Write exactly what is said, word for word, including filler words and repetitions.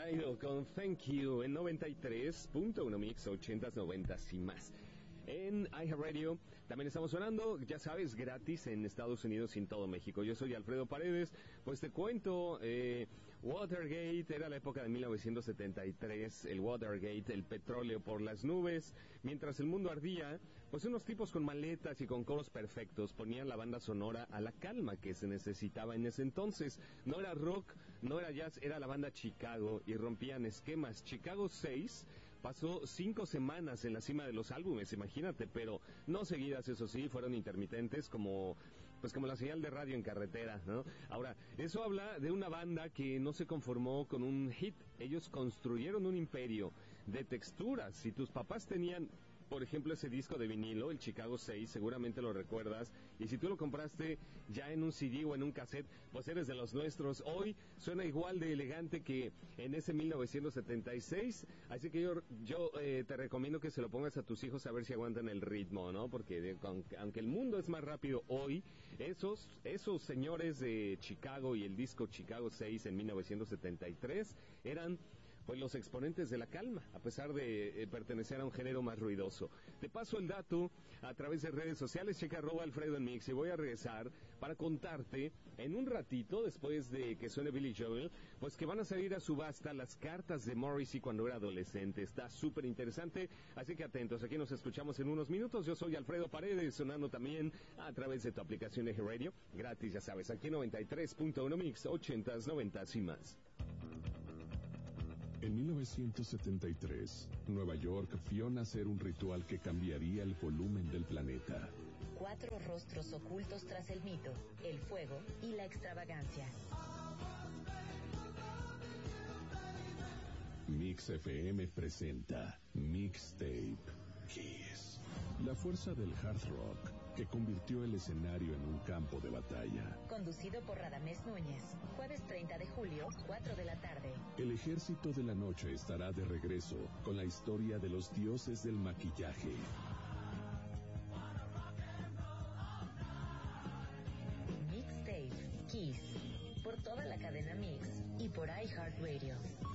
Dido con Thank You en noventa y tres punto uno Mix, ochentas, noventas y más. En iHeartRadio también estamos sonando, ya sabes, gratis en Estados Unidos y en todo México. Yo soy Alfredo Paredes. Pues te cuento, eh, Watergate era la época de mil novecientos setenta y tres, el Watergate, el petróleo por las nubes. Mientras el mundo ardía, pues unos tipos con maletas y con coros perfectos ponían la banda sonora a la calma que se necesitaba en ese entonces. No era rock, no era jazz, era la banda Chicago y rompían esquemas. Chicago seis pasó cinco semanas en la cima de los álbumes, imagínate, pero no seguidas, eso sí, fueron intermitentes como, pues como la señal de radio en carretera, ¿no? Ahora, eso habla de una banda que no se conformó con un hit. Ellos construyeron un imperio de texturas. Si tus papás tenían, por ejemplo, ese disco de vinilo, el Chicago seis, seguramente lo recuerdas, y si tú lo compraste ya en un C D o en un cassette, pues eres de los nuestros. Hoy suena igual de elegante que en ese mil novecientos setenta y seis, así que yo, yo eh, te recomiendo que se lo pongas a tus hijos a ver si aguantan el ritmo, ¿no? Porque de, aunque, aunque el mundo es más rápido hoy, esos, esos señores de Chicago y el disco Chicago seis en mil novecientos setenta y tres eran pues los exponentes de la calma, a pesar de eh, pertenecer a un género más ruidoso. Te paso el dato a través de redes sociales, checa arroba Alfredo en Mix, y voy a regresar para contarte en un ratito, después de que suene Billy Joel, pues que van a salir a subasta las cartas de Morrissey cuando era adolescente. Está súper interesante, así que atentos, aquí nos escuchamos en unos minutos. Yo soy Alfredo Paredes, sonando también a través de tu aplicación de Radio, gratis, ya sabes, aquí noventa y tres punto uno Mix, ochentas, noventas y más. En mil novecientos setenta y tres, Nueva York vio nacer un ritual que cambiaría el volumen del planeta. Cuatro rostros ocultos tras el mito, el fuego y la extravagancia. Mix F M presenta Mixtape Kiss. La fuerza del hard rock que convirtió el escenario en un campo de batalla. Conducido por Radamés Núñez. Jueves treinta de julio, cuatro de la tarde. El ejército de la noche estará de regreso con la historia de los dioses del maquillaje. Mixtape Kiss. Por toda la cadena Mix y por iHeartRadio.